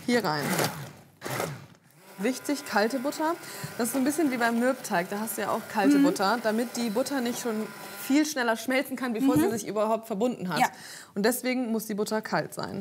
hier rein. Wichtig, kalte Butter. Das ist so ein bisschen wie beim Mürbteig, da hast du ja auch kalte Butter, damit die Butter nicht schon viel schneller schmelzen kann, bevor sie sich überhaupt verbunden hat. Ja. Und deswegen muss die Butter kalt sein.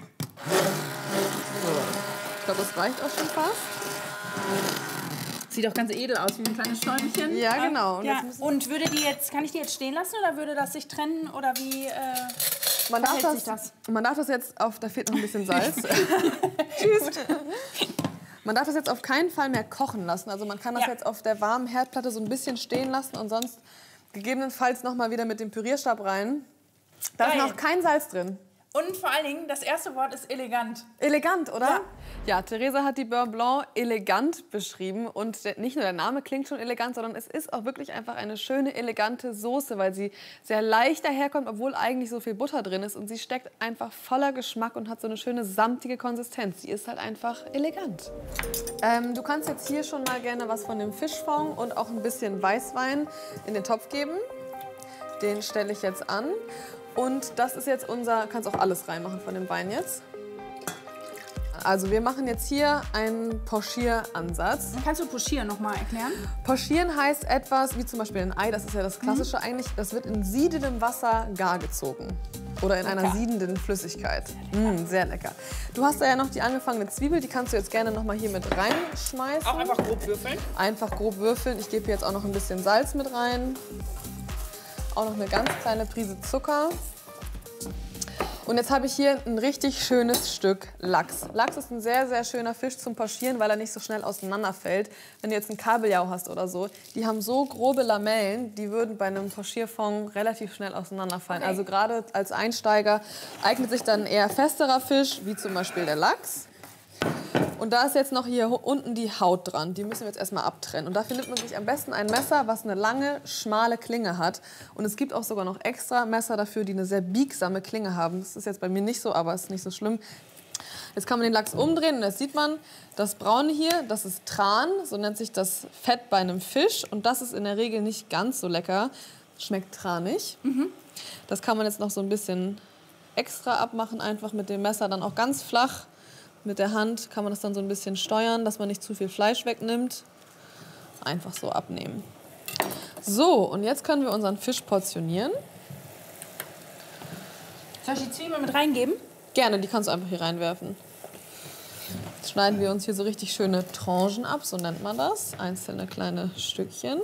So. Ich glaube, das reicht auch schon fast. Sieht auch ganz edel aus, wie ein kleines Schäumchen. Ja, genau. Und, ja. Und würde die jetzt, kann ich die jetzt stehen lassen oder würde das sich trennen oder wie man darf das jetzt auf, da fehlt noch ein bisschen Salz. Tschüss. Man darf das jetzt auf keinen Fall mehr kochen lassen. Also man kann das jetzt auf der warmen Herdplatte so ein bisschen stehen lassen und sonst gegebenenfalls noch mal wieder mit dem Pürierstab rein. Da ist noch kein Salz drin. Und vor allen Dingen, das erste Wort ist elegant. Elegant, oder? Ja, Theresa hat die Beurre Blanc elegant beschrieben. Und nicht nur der Name klingt schon elegant, sondern es ist auch wirklich einfach eine schöne, elegante Soße, weil sie sehr leicht daherkommt, obwohl eigentlich so viel Butter drin ist. Und sie steckt einfach voller Geschmack und hat so eine schöne, samtige Konsistenz. Sie ist halt einfach elegant. Du kannst jetzt hier schon mal gerne was von dem Fischfond und auch ein bisschen Weißwein in den Topf geben. Den stelle ich jetzt an. Und das ist jetzt unser, kannst auch alles reinmachen von dem Wein jetzt. Also wir machen jetzt hier einen Pochieransatz. Kannst du Pochieren noch mal erklären? Pochieren heißt etwas wie zum Beispiel ein Ei, das ist ja das Klassische eigentlich, das wird in siedendem Wasser gar gezogen. Oder in einer siedenden Flüssigkeit. Sehr lecker. Du hast da ja noch die angefangene Zwiebel, die kannst du jetzt gerne noch mal hier mit reinschmeißen. Auch einfach grob würfeln? Einfach grob würfeln. Ich gebe hier jetzt auch noch ein bisschen Salz mit rein. Auch noch eine ganz kleine Prise Zucker. Und jetzt habe ich hier ein richtig schönes Stück Lachs. Lachs ist ein sehr, sehr schöner Fisch zum Pochieren, weil er nicht so schnell auseinanderfällt. Wenn du jetzt einen Kabeljau hast oder so, die haben so grobe Lamellen, die würden bei einem Pochierfond relativ schnell auseinanderfallen. Also gerade als Einsteiger eignet sich dann eher festerer Fisch, wie zum Beispiel der Lachs. Und da ist jetzt noch hier unten die Haut dran. Die müssen wir jetzt erstmal abtrennen. Und dafür nimmt man sich am besten ein Messer, was eine lange, schmale Klinge hat. Und es gibt auch sogar noch extra Messer dafür, die eine sehr biegsame Klinge haben. Das ist jetzt bei mir nicht so, aber ist nicht so schlimm. Jetzt kann man den Lachs umdrehen und das sieht man. Das Braune hier, das ist Tran, so nennt sich das Fett bei einem Fisch. Und das ist in der Regel nicht ganz so lecker. Schmeckt tranig. Das kann man jetzt noch so ein bisschen extra abmachen, einfach mit dem Messer dann auch ganz flach. Mit der Hand kann man das dann so ein bisschen steuern, dass man nicht zu viel Fleisch wegnimmt. Einfach so abnehmen. So, und jetzt können wir unseren Fisch portionieren. Soll ich die Zwiebeln mit reingeben? Gerne, die kannst du einfach hier reinwerfen. Jetzt schneiden wir uns hier so richtig schöne Tranchen ab, so nennt man das. Einzelne kleine Stückchen.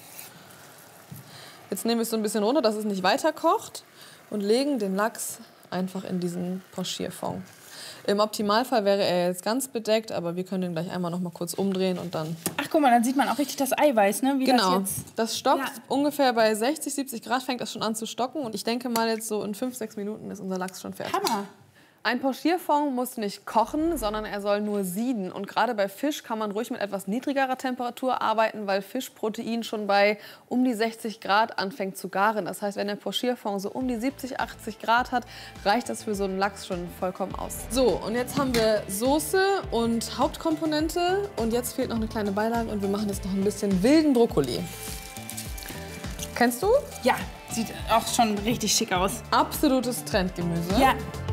Jetzt nehmen wir es so ein bisschen runter, dass es nicht weiter kocht. Und legen den Lachs einfach in diesen Pochierfond. Im Optimalfall wäre er jetzt ganz bedeckt, aber wir können den gleich einmal noch mal kurz umdrehen und dann... Ach, guck mal, dann sieht man auch richtig das Eiweiß, ne? Wie genau, das, jetzt... das stockt ungefähr bei 60, 70 Grad, fängt das schon an zu stocken. Und ich denke mal, jetzt so in 5, 6 Minuten ist unser Lachs schon fertig. Hammer! Ein Pochierfond muss nicht kochen, sondern er soll nur sieden. Und gerade bei Fisch kann man ruhig mit etwas niedrigerer Temperatur arbeiten, weil Fischprotein schon bei um die 60 Grad anfängt zu garen. Das heißt, wenn der Pochierfond so um die 70, 80 Grad hat, reicht das für so einen Lachs schon vollkommen aus. So, und jetzt haben wir Soße und Hauptkomponente. Und jetzt fehlt noch eine kleine Beilage und wir machen jetzt noch ein bisschen wilden Brokkoli. Kennst du? Ja, sieht auch schon richtig schick aus. Absolutes Trendgemüse. Ja.